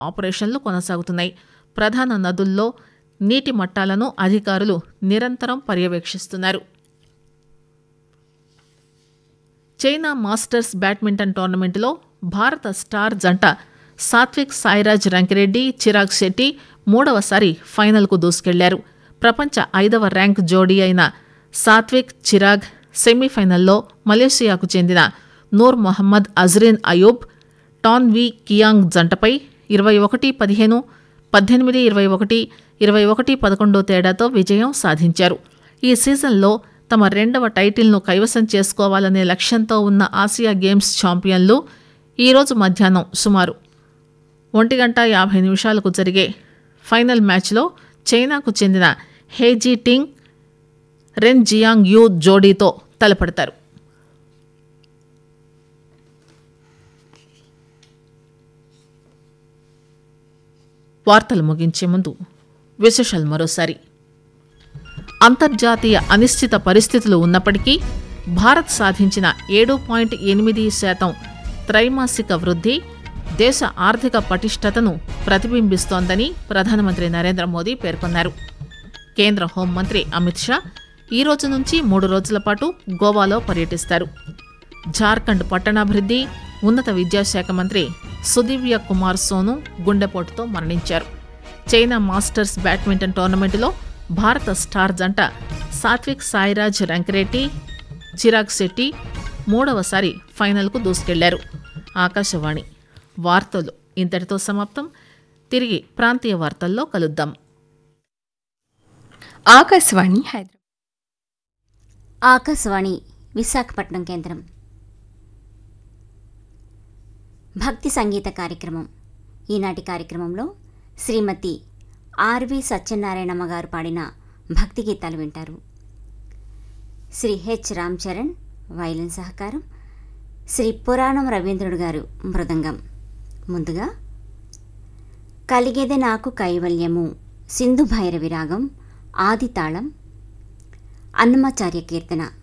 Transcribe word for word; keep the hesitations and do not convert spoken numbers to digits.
ఆపరేషన్లు కొనసాగుతున్నాయి. ప్రధాన నదుల్లో నీటి మట్టాలను అధికారులు నిరంతరం పర్యవేక్షిస్తున్నారు. చైనా మాస్టర్స్ బ్యాడ్మింటన్ టోర్నమెంటులో భారత స్టార్ జంట సాత్విక్ సాయిరాజ్ రంకిరెడ్డి, చిరాగ్ శెట్టి మూడవసారి ఫైనల్కు దూసుకెళ్లారు. ప్రపంచ ఐదవ ర్యాంక్ జోడీ అయిన సాత్విక్, చిరాగ్ సెమీఫైనల్లో మలేషియాకు చెందిన నూర్ మొహమ్మద్ అజ్రీన్ అయూబ్, టాన్ వి కియాంగ్ జంటపై ఇరవై ఒకటి పదిహేను, పద్దెనిమిది ఇరవై ఒకటి, ఇరవై ఒకటి పదకొండు తేడాతో విజయం సాధించారు. ఈ సీజన్లో తమ రెండవ టైటిల్ను కైవసం చేసుకోవాలనే లక్ష్యంతో ఉన్న ఆసియా గేమ్స్ ఛాంపియన్లు ఈరోజు మధ్యాహ్నం సుమారు ఒంటి గంట యాభై నిమిషాలకు జరిగే ఫైనల్ మ్యాచ్లో చైనాకు చెందిన హేజీ టింగ్, రెన్ జియాంగ్ యూ జోడీతో తలపడతారు. వార్తలు ముగించే ముందు విశేషాలు మరోసారి. అంతర్జాతీయ అనిశ్చిత పరిస్థితులు ఉన్నప్పటికీ భారత్ సాధించిన ఏడు పాయింట్ ఎనిమిది శాతం త్రైమాసిక వృద్ధి దేశ ఆర్థిక పటిష్టతను ప్రతిబింబిస్తోందని ప్రధానమంత్రి నరేంద్ర మోదీ పేర్కొన్నారు. కేంద్ర హోంమంత్రి అమిత్ షా ఈ రోజు నుంచి మూడు రోజుల పాటు గోవాలో పర్యటిస్తారు. జార్ఖండ్ పట్టణాభివృద్ధి, ఉన్నత విద్యాశాఖ మంత్రి సుదివ్య కుమార్ సోను గుండెపోటుతో మరణించారు. చైనా మాస్టర్స్ బ్యాడ్మింటన్ టోర్నమెంటులో భారత స్టార్ జంట సాత్విక్ సాయిరాజ్ రంకిరెడ్డి, చిరాగ్ శెట్టి మూడవసారి ఫైనల్కు దూసుకెళ్లారు. ఆకాశవాణి వార్తలు ఇంతటితో సమాప్తం. తిరిగి ప్రాంతీయ వార్తల్లో కలుద్దాం. ఆకాశవాణి హైదరాబాద్. ఆకాశవాణి విశాఖపట్నం కేంద్రం. భక్తి సంగీత కార్యక్రమం. ఈనాటి కార్యక్రమంలో శ్రీమతి ఆర్వి సత్యనారాయణమ్మ గారు పాడిన భక్తి గీతాలు వింటారు. శ్రీ హెచ్ రామ్ చరణ్ వైలిన్ సహకారం, శ్రీ పురాణం రవీంద్రుడు గారు మృదంగం. ముందుగా కలిగేదె నాకు కైవల్యము సింధు భైరవి రాగం ఆది తాళం అన్నమాచార్య కీర్తన.